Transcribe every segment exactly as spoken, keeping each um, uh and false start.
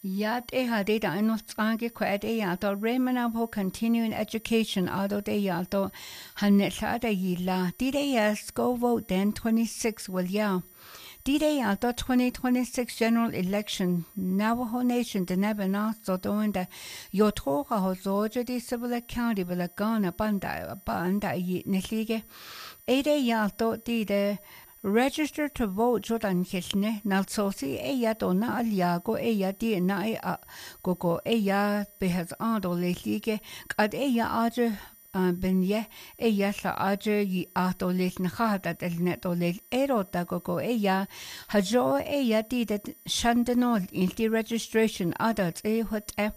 Yat e hadid anos trange kwed e alto remanabo continuing education alto de alto hannetlada yila. Dide yes go vote then twenty-six will ya. Dide alto twenty twenty-six general election Navajo Nation de nebana so doing the yotoka hozoja di Cibula County bila gana banda banda yi neslige. Ede yalto dide register to vote Jordan Kishne, Nalsosi, Eya Dona Aliago, Eya di na e a gogo, Eya behas ando lelige, Gad Eya Aja Benye, Eya sa Aja yi ato lit Nahada del neto lit Erota gogo, Eya Hajo Eya di that Shandanol in the registration adults, E what e.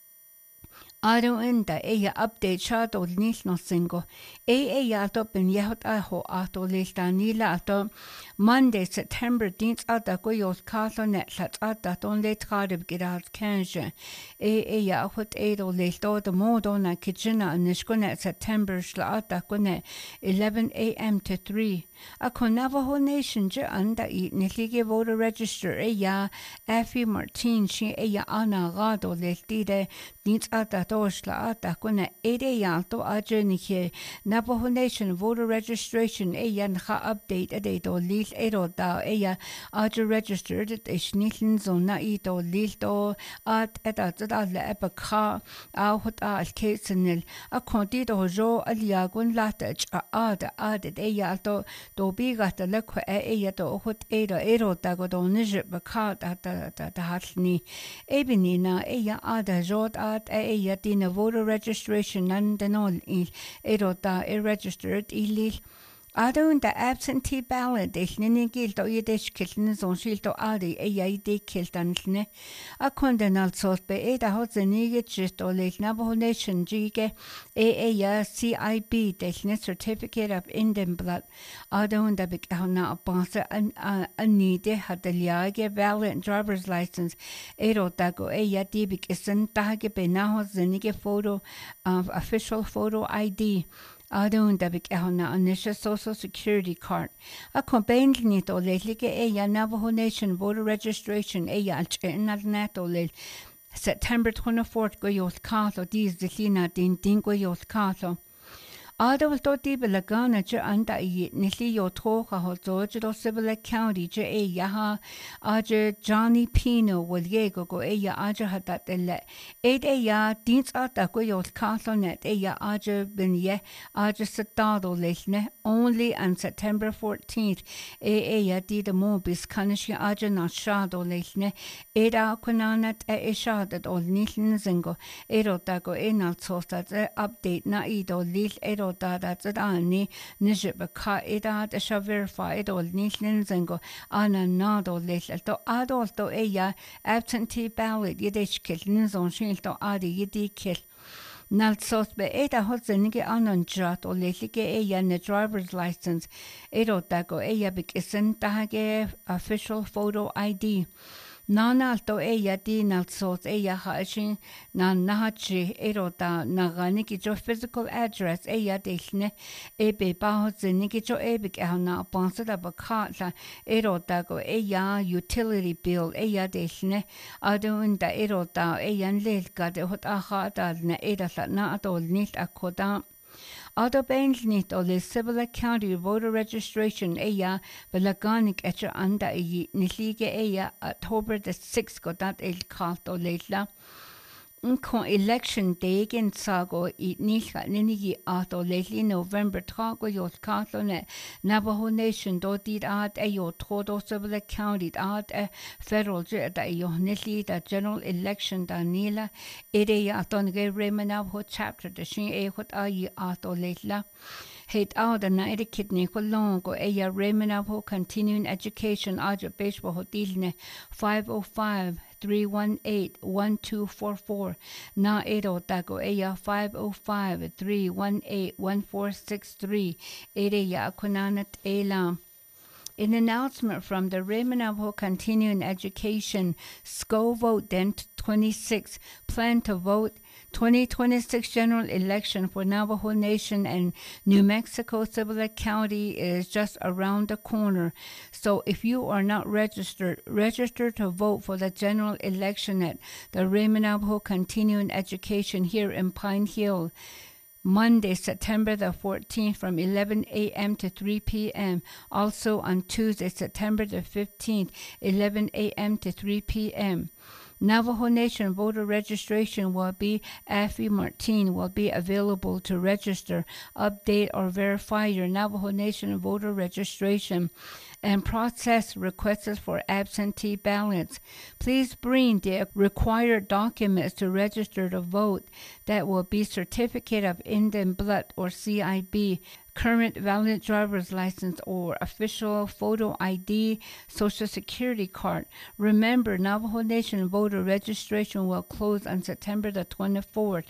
Ado inda eya update shadow nis no single. E eya ato ben yehot aho ato lista nila ato Monday September dienst ada go yos kaso net sat ada don le tradib gidas kanje. E eya hot edo listo the modo na kitchena nishko net September shla ada go net eleven a m to three. A Navajo Nation je anda i nilige voter register eya Effie Martin she eya ana gado listide dienst ada la ata kuna ede yalto aje nike Navajo Nation voter registration e yan ha update ade do lil edo da e ya aje registered it is nilin zona i do lil do at eta tada le epaka a hot a alkesenil a konti do jo aliagun latach a ad ad e yalto do biga ta le ko e ya do hot edo edo da go do nije baka da da da hatni ebini na e ya ada jot at e ya dina voter registration and the all il erota e registered ilil Adun the absentee ballot is nini gilt o yedish kilten zon shilto adi e yaidi kiltanne a condenal sos be e da hot zenige just o late Navajo Nation jige e e ya C I B the certificate of Indian blood adun da big na apansa an anide hadaliage valid driver's license erota go e yadi big isen tage be na hot zenige photo of official photo I D Adun da big ehona anisha social security card. A combined nit o lelige e ya Navajo Nation voter registration e ya net o le September twenty-fourth go yos kaso diz de lina din din go yos kaso. Adol to di belagana je anda i nili yo toka ho zoje do Cibula County je e yaha aje Johnny Pino wal yego go e ya aje hadat ele e de ya dins ata go yo kaso net e ya aje ben ye aje setado lechne only on September fourteenth e e ya di de mo bis kanish ya aje na shado lechne e da kunanat e e shadat ol nilin zingo e ro da go e na sosta update na i do lil e da that's it ani niship ka ida da sha verified ol nislin zingo ana nado lel to adol to eya absentee ballot yidish kil nizon shil to adi yidi kil Nal sos be eda hot zenige anon jat o lelige eya ne driver's license edo dago eya big isen tage official photo I D Nana alto eya di nal sos eya haashin na nahachi erota naganiki jo physical address eya deshne ebe baho zeniki jo ebik ehna pansada bakatla erota go eya utility bill eya deshne adunda erota eya lelka de hot aha na edasa na atol nit akoda Other bands nit o le Cibula County voter registration eya belaganik echa anda e nilige eya October the sixth go dat el kalto leila. Unko election day gen sago i nisha ninigi ato lately November trago yot kalto ne Navajo Nation do did at e yo todo Cibula County at e federal jet da yo nili da general election da nila ede ya aton ge Remanavo chapter da shin e hot ayi ato leila. Heit out the night kidney ko longo e ya Remanavo continuing education aja baseball hotilne five oh five three one eight one two four four na edo tago eya five oh five three one eight one four six three ere ya kunanat elam An announcement from the Raymond Navajo Continuing Education S C O Vote Den twenty-six plan to vote twenty twenty-six general election for Navajo Nation and New Mexico Cibola County is just around the corner. So if you are not registered, register to vote for the general election at the Raymond Navajo Continuing Education here in Pine Hill. Monday, September the fourteenth from eleven a.m. to three p.m. Also on Tuesday, September the fifteenth, eleven a.m. to three p.m. Navajo Nation voter registration will be Affy Martin will be available to register, update, or verify your Navajo Nation voter registration and process requests for absentee ballots. Please bring the required documents to register to vote. That will be Certificate of Indian Blood or C I B, current valid driver's license or official photo I D, Social Security card. Remember, Navajo Nation voter registration will close on September the twenty-fourth.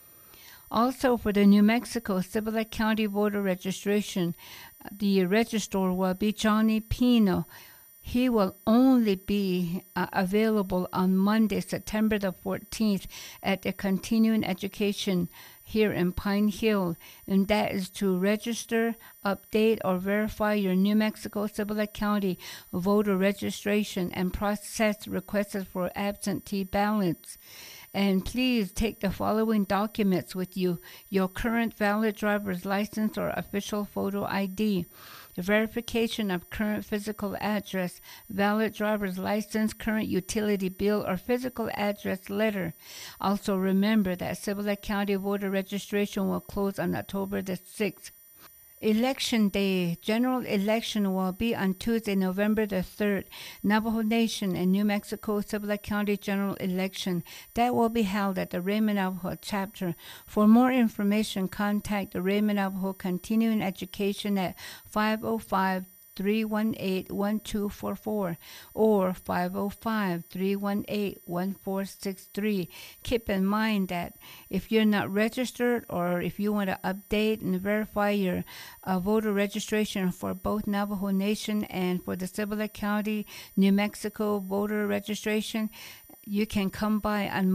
Also, for the New Mexico Cibola County voter registration, the registrar will be Johnny Pino. He will only be uh, available on Monday, September the fourteenth at the Continuing Education here in Pine Hill, and that is to register, update, or verify your New Mexico Cibola County voter registration and process requests for absentee ballots. And please take the following documents with you: your current valid driver's license or official photo I D, verification of current physical address, valid driver's license, current utility bill, or physical address letter. Also remember that Cibola County voter registration will close on October the sixth. Election Day. General election will be on Tuesday, November the third. Navajo Nation and New Mexico Cibola County general election. That will be held at the Raymond Navajo chapter. For more information, contact the Raymond Navajo Continuing Education at five oh five, three one eight, one two four four or five oh five, three one eight, one four six three. Keep in mind that if you're not registered or if you want to update and verify your uh, voter registration for both Navajo Nation and for the Cibola County, New Mexico voter registration, you can come by on